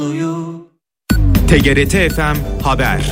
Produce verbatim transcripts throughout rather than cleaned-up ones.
T G R T F M Haber.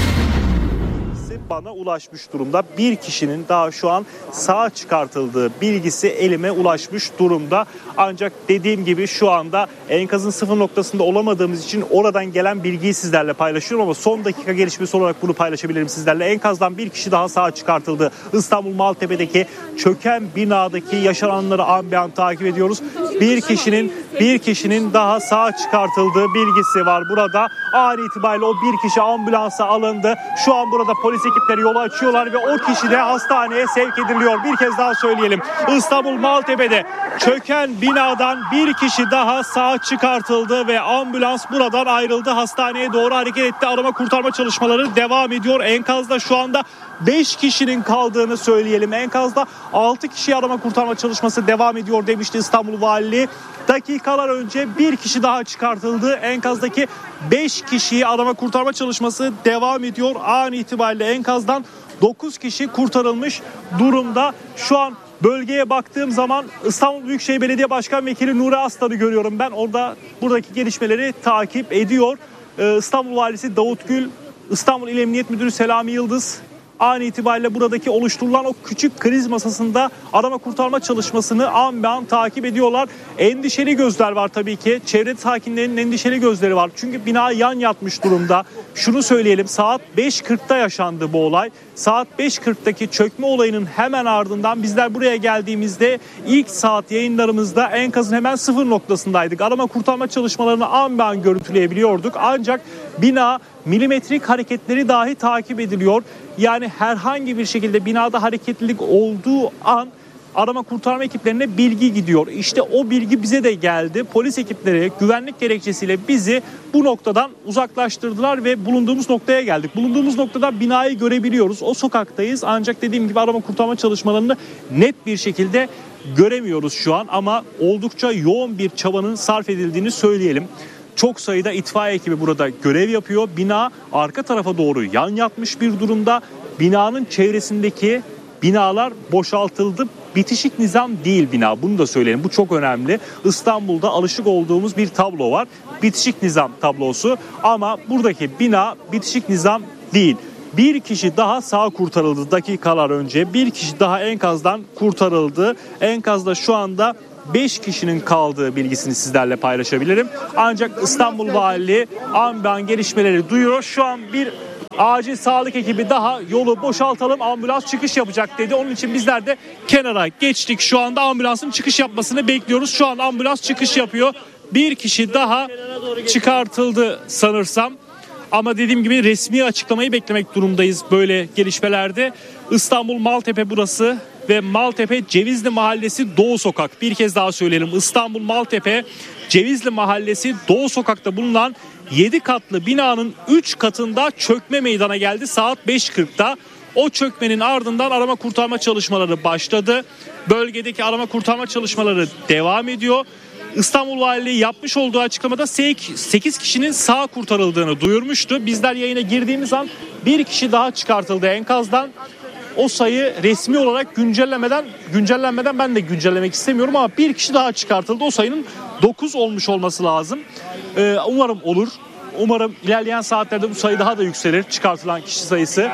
Bana ulaşmış durumda. Bir kişinin daha şu an sağ çıkartıldığı bilgisi elime ulaşmış durumda. Ancak dediğim gibi şu anda enkazın sıfır noktasında olamadığımız için oradan gelen bilgiyi sizlerle paylaşıyorum ama son dakika gelişmesi olarak bunu paylaşabilirim sizlerle. Enkazdan bir kişi daha sağ çıkartıldı. İstanbul Maltepe'deki çöken binadaki yaşananları an be an takip ediyoruz. Bir kişinin bir kişinin daha sağ çıkartıldığı bilgisi var burada. An itibariyle o bir kişi ambulansa alındı. Şu an burada polis ekipleri yolu açıyorlar ve o kişi de hastaneye sevk ediliyor. Bir kez daha söyleyelim. İstanbul Maltepe'de çöken binadan bir kişi daha sağ çıkartıldı ve ambulans buradan ayrıldı. Hastaneye doğru hareket etti. Arama kurtarma çalışmaları devam ediyor. Enkazda şu anda beş kişinin kaldığını söyleyelim. Enkazda altı kişi arama kurtarma çalışması devam ediyor demişti İstanbul Valiliği. Dakikalar önce bir kişi daha çıkartıldı. Enkazdaki beş kişiyi arama kurtarma çalışması devam ediyor. An itibariyle enkazdan dokuz kişi kurtarılmış durumda. Şu an bölgeye baktığım zaman İstanbul Büyükşehir Belediye Başkan Vekili Nuri Aslan'ı görüyorum. Ben orada buradaki gelişmeleri takip ediyor. Ee, İstanbul Valisi Davut Gül, İstanbul İl Emniyet Müdürü Selami Yıldız an itibariyle buradaki oluşturulan o küçük kriz masasında arama kurtarma çalışmasını an be an takip ediyorlar. Endişeli gözler var tabii ki. Çevre sakinlerinin endişeli gözleri var. Çünkü bina yan yatmış durumda. Şunu söyleyelim, saat beş kırkta yaşandı bu olay. Saat beş kırktaki çökme olayının hemen ardından bizler buraya geldiğimizde ilk saat yayınlarımızda enkazın hemen sıfır noktasındaydık. Arama kurtarma çalışmalarını an be an görüntüleyebiliyorduk. Ancak bina milimetrik hareketleri dahi takip ediliyor. Yani herhangi bir şekilde binada hareketlilik olduğu an arama kurtarma ekiplerine bilgi gidiyor. İşte o bilgi bize de geldi. Polis ekipleri güvenlik gerekçesiyle bizi bu noktadan uzaklaştırdılar ve bulunduğumuz noktaya geldik. Bulunduğumuz noktada binayı görebiliyoruz. O sokaktayız. Ancak dediğim gibi arama kurtarma çalışmalarını net bir şekilde göremiyoruz şu an ama oldukça yoğun bir çabanın sarf edildiğini söyleyelim. Çok sayıda itfaiye ekibi burada görev yapıyor. Bina arka tarafa doğru yan yatmış bir durumda. Binanın çevresindeki binalar boşaltıldı. Bitişik nizam değil bina. Bunu da söyleyelim. Bu çok önemli. İstanbul'da alışık olduğumuz bir tablo var. Bitişik nizam tablosu. Ama buradaki bina bitişik nizam değil. Bir kişi daha sağ kurtarıldı dakikalar önce. Bir kişi daha enkazdan kurtarıldı. Enkazda şu anda beş kişinin kaldığı bilgisini sizlerle paylaşabilirim. Ancak İstanbul Valiliği an be an gelişmeleri duyuyor. Şu an bir acil sağlık ekibi daha yolu boşaltalım, ambulans çıkış yapacak dedi. Onun için bizler de kenara geçtik. Şu anda ambulansın çıkış yapmasını bekliyoruz. Şu an ambulans çıkış yapıyor. Bir kişi daha çıkartıldı sanırsam. Ama dediğim gibi resmi açıklamayı beklemek durumdayız böyle gelişmelerde. İstanbul Maltepe burası ve Maltepe Cevizli Mahallesi Doğu Sokak. Bir kez daha söyleyelim. İstanbul Maltepe Cevizli Mahallesi Doğu Sokak'ta bulunan yedi katlı binanın üç katında çökme meydana geldi saat beş kırkta. O çökmenin ardından arama kurtarma çalışmaları başladı. Bölgedeki arama kurtarma çalışmaları devam ediyor. İstanbul Valiliği yapmış olduğu açıklamada sekiz kişinin sağ kurtarıldığını duyurmuştu. Bizler yayına girdiğimiz an bir kişi daha çıkartıldı enkazdan. O sayı resmi olarak güncellemeden güncellenmeden ben de güncellemek istemiyorum ama bir kişi daha çıkartıldı. O sayının dokuz olmuş olması lazım. Ee, umarım olur. Umarım ilerleyen saatlerde bu sayı daha da yükselir, çıkartılan kişi sayısı.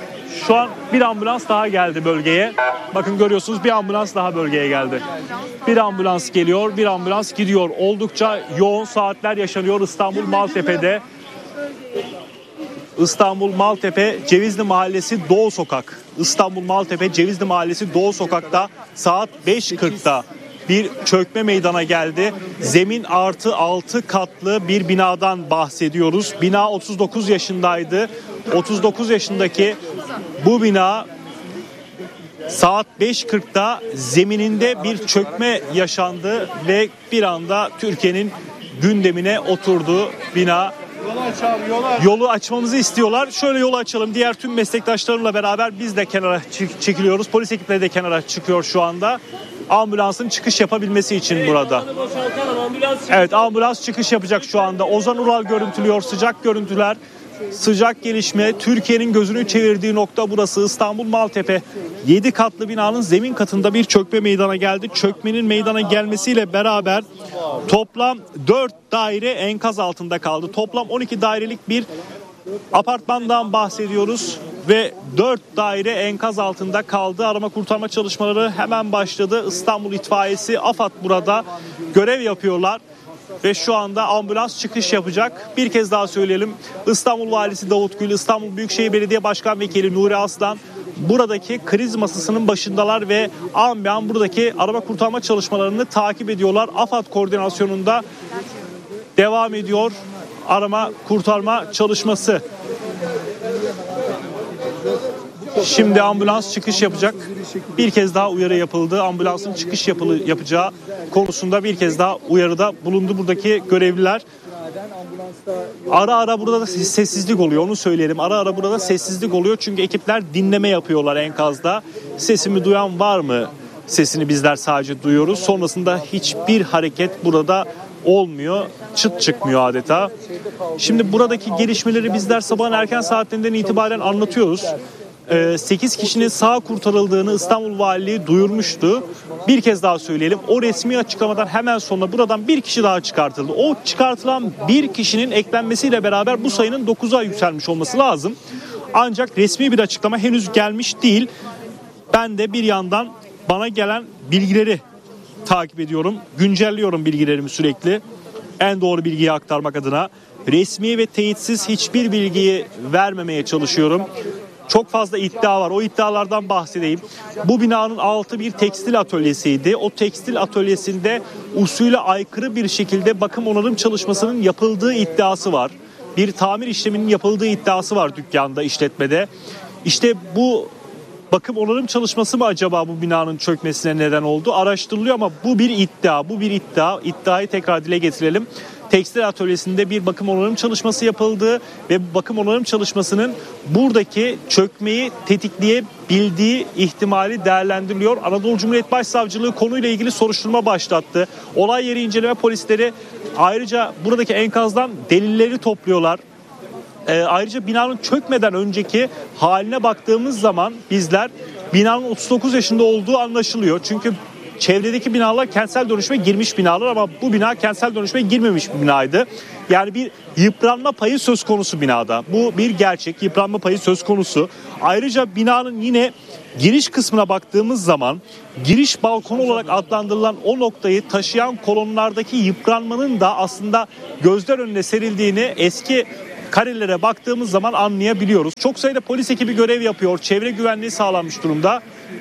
Şu an bir ambulans daha geldi bölgeye. Bakın görüyorsunuz, bir ambulans daha bölgeye geldi. Bir ambulans geliyor, bir ambulans gidiyor. Oldukça yoğun saatler yaşanıyor İstanbul Maltepe'de. İstanbul Maltepe Cevizli Mahallesi Doğu Sokak. İstanbul Maltepe Cevizli Mahallesi Doğu Sokak'ta saat beş kırkta bir çökme meydana geldi. Zemin artı altı katlı bir binadan bahsediyoruz. Bina otuz dokuz yaşındaydı. otuz dokuz yaşındaki bu bina saat beş kırkta zemininde bir çökme yaşandı ve bir anda Türkiye'nin gündemine oturdu bina. Yolu açmamızı istiyorlar. Şöyle yolu açalım. Diğer tüm meslektaşlarımla beraber biz de kenara çekiliyoruz. Polis ekipleri de kenara çıkıyor şu anda. Ambulansın çıkış yapabilmesi için burada. Evet, ambulans çıkış yapacak şu anda. Ozan Ural görüntülüyor. Sıcak görüntüler. sıcak gelişme, Türkiye'nin gözünü çevirdiği nokta burası. İstanbul Maltepe yedi katlı binanın zemin katında bir çökme meydana geldi. Çökmenin meydana gelmesiyle beraber toplam dört daire enkaz altında kaldı. Toplam on iki dairelik bir apartmandan bahsediyoruz ve dört daire enkaz altında kaldı. Arama kurtarma çalışmaları hemen başladı. İstanbul İtfaiyesi, AFAD burada görev yapıyorlar ve şu anda ambulans çıkış yapacak. Bir kez daha söyleyelim. İstanbul Valisi Davut Gül, İstanbul Büyükşehir Belediye Başkan Vekili Nuri Aslan buradaki kriz masasının başındalar ve an be an buradaki arama kurtarma çalışmalarını takip ediyorlar. AFAD koordinasyonunda devam ediyor arama kurtarma çalışması. Şimdi ambulans çıkış yapacak. Bir kez daha uyarı yapıldı. Ambulansın çıkış yapılı, yapacağı konusunda bir kez daha uyarıda bulundu buradaki görevliler. Ara ara burada da sessizlik oluyor, onu söyleyelim. Ara ara burada sessizlik oluyor çünkü ekipler dinleme yapıyorlar enkazda. Sesimi duyan var mı? Sesini bizler sadece duyuyoruz. Sonrasında hiçbir hareket burada olmuyor. Çıt çıkmıyor adeta. Şimdi buradaki gelişmeleri bizler sabahın erken saatlerinden itibaren anlatıyoruz. sekiz kişinin sağ kurtarıldığını İstanbul Valiliği duyurmuştu. Bir kez daha söyleyelim. O resmi açıklamadan hemen sonra buradan bir kişi daha çıkartıldı. O çıkartılan bir kişinin eklenmesiyle beraber bu sayının dokuza yükselmiş olması lazım. Ancak resmi bir açıklama henüz gelmiş değil. Ben de bir yandan bana gelen bilgileri takip ediyorum. Güncelliyorum bilgilerimi sürekli. En doğru bilgiyi aktarmak adına. Resmi ve teyitsiz hiçbir bilgiyi vermemeye çalışıyorum. Çok fazla iddia var. O iddialardan bahsedeyim. Bu binanın altı bir tekstil atölyesiydi. O tekstil atölyesinde usule aykırı bir şekilde bakım onarım çalışmasının yapıldığı iddiası var. Bir tamir işleminin yapıldığı iddiası var dükkanda, işletmede. İşte bu bakım onarım çalışması mı acaba bu binanın çökmesine neden oldu? Araştırılıyor ama bu bir iddia. Bu bir iddia. İddiayı tekrar dile getirelim. Tekstil atölyesinde bir bakım onarım çalışması yapıldı ve bu bakım onarım çalışmasının buradaki çökmeyi tetikleyebildiği ihtimali değerlendiriliyor. Anadolu Cumhuriyet Başsavcılığı konuyla ilgili soruşturma başlattı. Olay yeri inceleme polisleri ayrıca buradaki enkazdan delilleri topluyorlar. E, ayrıca binanın çökmeden önceki haline baktığımız zaman bizler binanın otuz dokuz yaşında olduğu anlaşılıyor. Çünkü çevredeki binalar kentsel dönüşüme girmiş binalar ama bu bina kentsel dönüşüme girmemiş bir binaydı. Yani bir yıpranma payı söz konusu binada. Bu bir gerçek, yıpranma payı söz konusu. Ayrıca binanın yine giriş kısmına baktığımız zaman giriş balkonu olarak adlandırılan o noktayı taşıyan kolonlardaki yıpranmanın da aslında gözler önüne serildiğini eski karelere baktığımız zaman anlayabiliyoruz. Çok sayıda polis ekibi görev yapıyor. Çevre güvenliği sağlanmış durumda.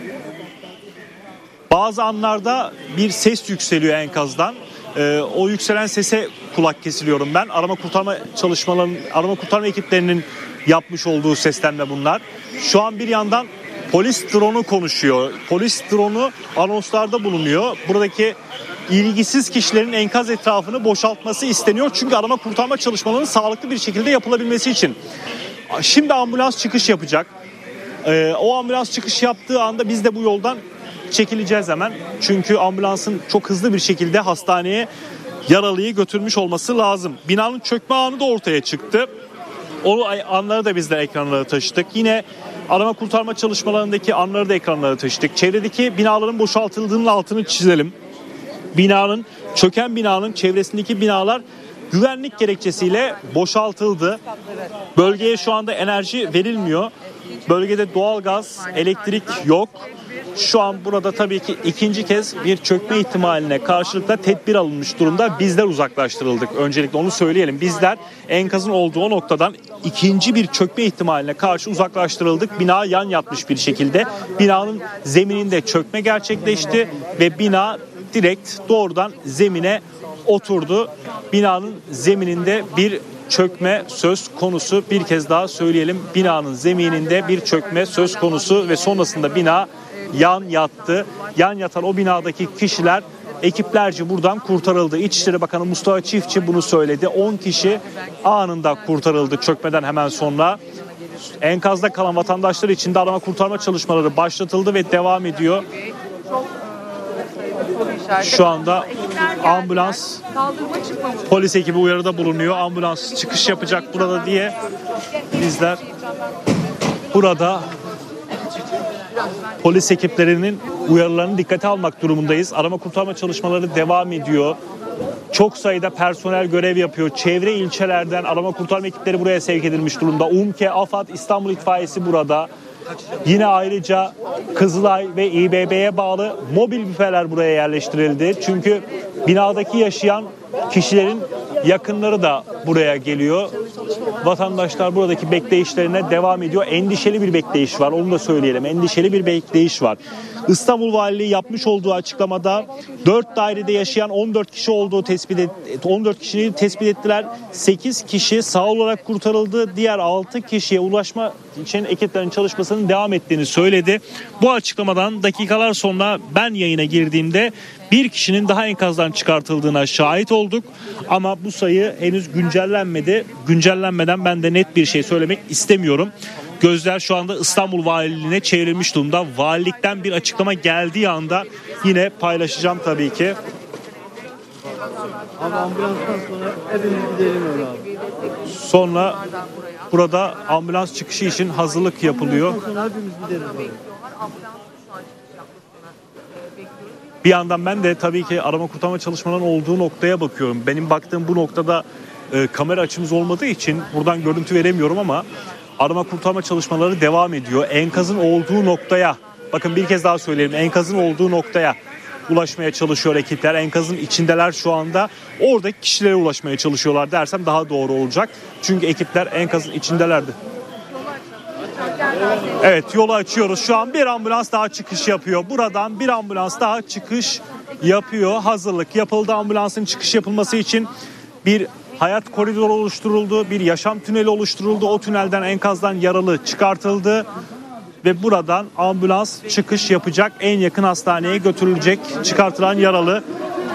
Bazı anlarda bir ses yükseliyor enkazdan. Ee, o yükselen sese kulak kesiliyorum ben. Arama kurtarma çalışmalarının, arama kurtarma ekiplerinin yapmış olduğu seslenme bunlar. Şu an bir yandan polis drone'u konuşuyor. Polis drone'u anonslarda bulunuyor. Buradaki ilgisiz kişilerin enkaz etrafını boşaltması isteniyor. Çünkü arama kurtarma çalışmalarının sağlıklı bir şekilde yapılabilmesi için. Şimdi ambulans çıkış yapacak. Ee, o ambulans çıkış yaptığı anda biz de bu yoldan çekileceğiz hemen. Çünkü ambulansın çok hızlı bir şekilde hastaneye yaralıyı götürmüş olması lazım. Binanın çökme anı da ortaya çıktı. O anları da bizler ekranlara taşıdık. Yine arama kurtarma çalışmalarındaki anları da ekranlara taşıdık. Çevredeki binaların boşaltıldığının altını çizelim. Binanın, çöken binanın çevresindeki binalar güvenlik gerekçesiyle boşaltıldı. Bölgeye şu anda enerji verilmiyor. Bölgede doğalgaz, elektrik yok. Şu an burada tabii ki ikinci kez bir çökme ihtimaline karşılıkla tedbir alınmış durumda. Bizler uzaklaştırıldık. Öncelikle onu söyleyelim. Bizler enkazın olduğu noktadan ikinci bir çökme ihtimaline karşı uzaklaştırıldık. Bina yan yatmış bir şekilde. Binanın zemininde çökme gerçekleşti ve bina direkt doğrudan zemine oturdu. Binanın zemininde bir çökme söz konusu. Bir kez daha söyleyelim. Binanın zemininde bir çökme söz konusu ve sonrasında bina yan yattı. Yan yatan o binadaki kişiler ekiplerce buradan kurtarıldı. İçişleri Bakanı Mustafa Çiftçi bunu söyledi. on kişi anında kurtarıldı çökmeden hemen sonra. Enkazda kalan vatandaşlar için de arama kurtarma çalışmaları başlatıldı ve devam ediyor. Şu anda ambulans, polis ekibi uyarıda bulunuyor. Ambulans çıkış yapacak burada diye bizler burada polis ekiplerinin uyarılarını dikkate almak durumundayız. Arama kurtarma çalışmaları devam ediyor. Çok sayıda personel görev yapıyor. Çevre ilçelerden arama kurtarma ekipleri buraya sevk edilmiş durumda. UMKE, AFAD, İstanbul İtfaiyesi burada. Yine ayrıca Kızılay ve İ B B'ye bağlı mobil büfeler buraya yerleştirildi. Çünkü binadaki yaşayan kişilerin yakınları da buraya geliyor. Vatandaşlar buradaki bekleyişlerine devam ediyor. Endişeli bir bekleyiş var, onu da söyleyelim. Endişeli bir bekleyiş var. İstanbul Valiliği yapmış olduğu açıklamada dört dairede yaşayan on dört kişi olduğu tespit et, on dört kişiyi tespit ettiler. sekiz kişi sağ olarak kurtarıldı. Diğer altı kişiye ulaşma için ekiplerin çalışmasının devam ettiğini söyledi. Bu açıklamadan dakikalar sonra ben yayına girdiğimde bir kişinin daha enkazdan çıkartıldığına şahit olduk. Ama bu sayı henüz güncellenmedi. Güncellenmeden ben de net bir şey söylemek istemiyorum. Gözler şu anda İstanbul Valiliğine çevrilmiş durumda. Valilikten bir açıklama geldiği anda yine paylaşacağım tabii ki. Abi ambulanstan sonra hepimiz gidelim öyle abi. Sonra burada ambulans çıkışı için hazırlık yapılıyor. Ambulanstan sonra hepimiz gideriz abi. Bir yandan ben de tabii ki arama kurtarma çalışmalarının olduğu noktaya bakıyorum. Benim baktığım bu noktada e, kamera açımız olmadığı için buradan görüntü veremiyorum ama arama kurtarma çalışmaları devam ediyor. Enkazın olduğu noktaya, bakın bir kez daha söyleyeyim, enkazın olduğu noktaya ulaşmaya çalışıyor ekipler. Enkazın içindeler şu anda. Oradaki kişilere ulaşmaya çalışıyorlar dersem daha doğru olacak. Çünkü ekipler enkazın içindelerdi. Evet, yolu açıyoruz. Şu an bir ambulans daha çıkış yapıyor. Buradan bir ambulans daha çıkış yapıyor. Hazırlık yapıldı. Ambulansın çıkış yapılması için bir hayat koridoru oluşturuldu. Bir yaşam tüneli oluşturuldu. O tünelden enkazdan yaralı çıkartıldı. Ve buradan ambulans çıkış yapacak. En yakın hastaneye götürülecek çıkartılan yaralı.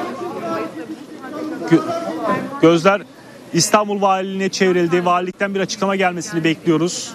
Gö- gözler İstanbul Valiliğine çevrildi. Valilikten bir açıklama gelmesini bekliyoruz.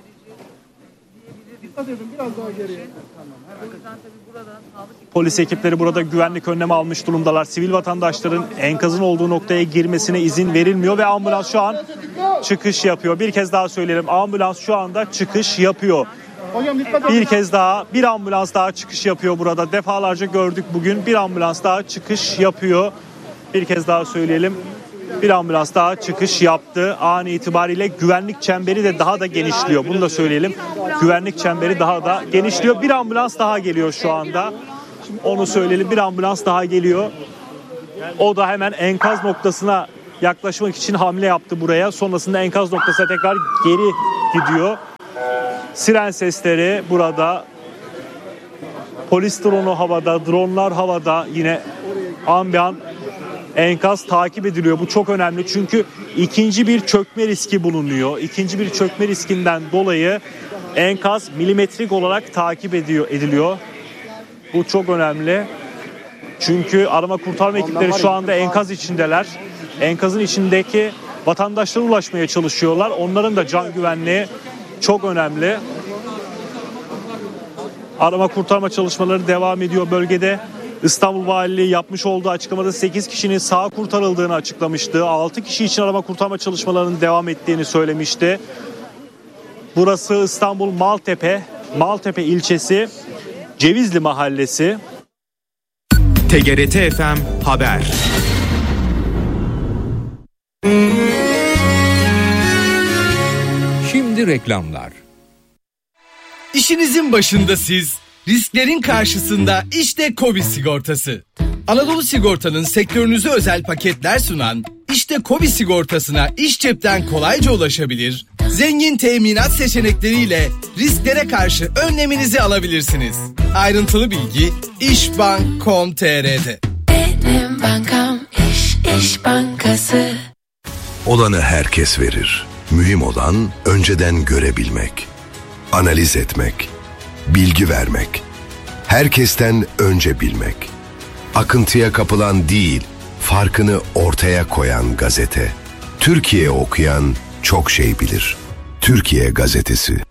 Polis ekipleri burada güvenlik önlemi almış durumdalar. Sivil vatandaşların enkazın olduğu noktaya girmesine izin verilmiyor ve ambulans şu an çıkış yapıyor. Bir kez daha söyleyelim, ambulans şu anda çıkış yapıyor. Bir kez daha bir ambulans daha çıkış yapıyor burada. Defalarca gördük bugün, bir ambulans daha çıkış yapıyor. Bir kez daha söyleyelim. Bir ambulans daha çıkış yaptı. An itibariyle güvenlik çemberi de daha da genişliyor. Bunu da söyleyelim. Güvenlik çemberi daha da genişliyor. Bir ambulans daha geliyor şu anda. Onu söyleyelim. Bir ambulans daha geliyor. O da hemen enkaz noktasına yaklaşmak için hamle yaptı buraya. Sonrasında enkaz noktasına tekrar geri gidiyor. Siren sesleri burada. Polis dronu havada, dronlar havada. Yine an bir an enkaz takip ediliyor. Bu çok önemli çünkü ikinci bir çökme riski bulunuyor. İkinci bir çökme riskinden dolayı enkaz milimetrik olarak takip ediyor, ediliyor. Bu çok önemli. Çünkü arama kurtarma ekipleri şu anda enkaz içindeler. Enkazın içindeki vatandaşlara ulaşmaya çalışıyorlar. Onların da can güvenliği çok önemli. Arama kurtarma çalışmaları devam ediyor bölgede. İstanbul Valiliği yapmış olduğu açıklamada sekiz kişinin sağ kurtarıldığını açıklamıştı. altı kişi için arama kurtarma çalışmalarının devam ettiğini söylemişti. Burası İstanbul Maltepe, Maltepe ilçesi, Cevizli Mahallesi. T G R T F M Haber. Şimdi reklamlar. İşinizin başında siz, risklerin karşısında işte KOBİ sigortası. Anadolu Sigorta'nın sektörünüze özel paketler sunan işte KOBİ sigortasına iş cepten kolayca ulaşabilir, zengin teminat seçenekleriyle risklere karşı önleminizi alabilirsiniz. Ayrıntılı bilgi işbank nokta com nokta t r'de. Benim bankam İş, İş Bankası. Olanı herkes verir. Mühim olan önceden görebilmek, analiz etmek, bilgi vermek, herkesten önce bilmek. Akıntıya kapılan değil, farkını ortaya koyan gazete. Türkiye okuyan çok şey bilir. Türkiye Gazetesi.